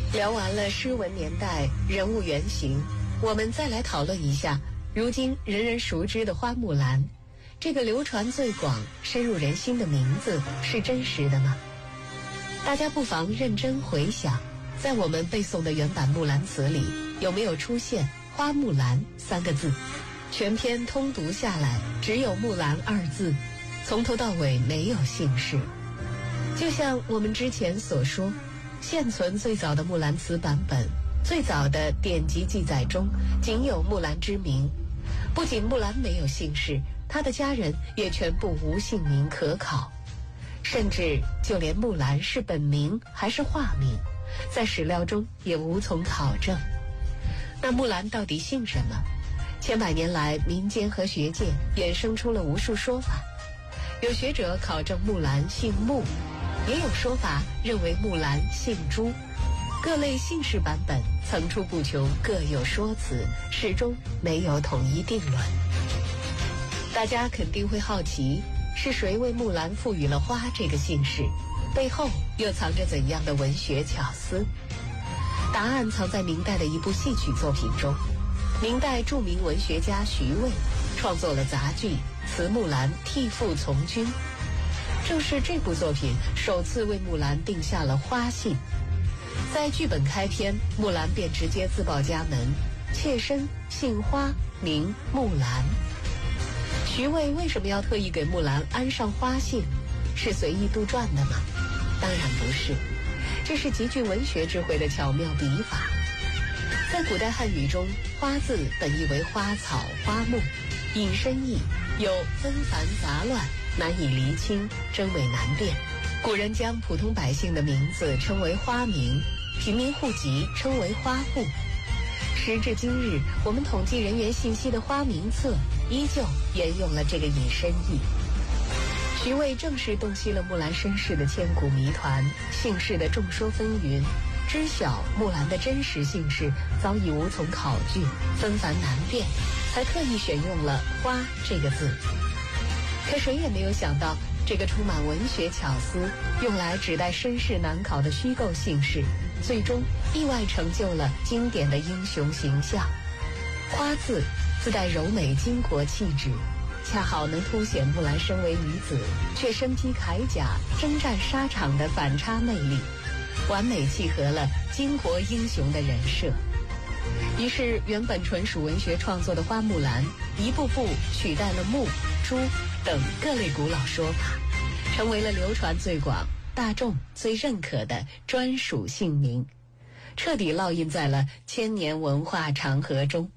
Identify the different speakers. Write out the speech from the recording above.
Speaker 1: 聊完了诗文年代、人物原型，我们再来讨论一下如今人人熟知的花木兰。这个流传最广、深入人心的名字是真实的吗？大家不妨认真回想，在我们背诵的原版《木兰辞》里，有没有出现“花木兰”3个字？全篇通读下来，只有“木兰”2字，从头到尾没有姓氏。就像我们之前所说，现存最早的《木兰辞》版本，最早的典籍记载中仅有木兰之名。不仅木兰没有姓氏，她的家人也全部无姓名可考，甚至就连木兰是本名还是化名，在史料中也无从考证。那木兰到底姓什么？千百年来，民间和学界衍生出了无数说法。有学者考证木兰姓木，也有说法认为木兰姓朱。各类姓氏版本层出不穷，各有说辞，始终没有统一定论。大家肯定会好奇，是谁为木兰赋予了花这个姓氏？背后又藏着怎样的文学巧思？答案藏在明代的一部戏曲作品中。明代著名文学家徐渭创作了杂剧《辞木兰替父从军》，正是这部作品首次为木兰定下了花姓。在剧本开篇，木兰便直接自报家门，妾身姓花，名木兰。徐渭为什么要特意给木兰安上花姓？是随意杜撰的吗？当然不是，这是极具文学智慧的巧妙笔法。在古代汉语中，花字本意为花草、花木，引申义有纷繁杂乱、难以厘清、真伪难辨。古人将普通百姓的名字称为花名，平民户籍称为花户。时至今日，我们统计人员信息的花名册依旧沿用了这个引申义。徐渭正是洞悉了木兰身世的千古谜团，姓氏的众说纷纭，知晓木兰的真实姓氏早已无从考据，纷繁难辨，才特意选用了花这个字。可谁也没有想到，这个充满文学巧思、用来指代身世难考的虚构姓氏，最终意外成就了经典的英雄形象。花字自带柔美巾帼气质，恰好能凸显木兰身为女子却身披铠甲征战沙场的反差魅力，完美契合了巾帼英雄的人设。于是原本纯属文学创作的花木兰，一步步取代了木、朱等各类古老说法，成为了流传最广、大众最认可的专属姓名，彻底烙印在了千年文化长河中。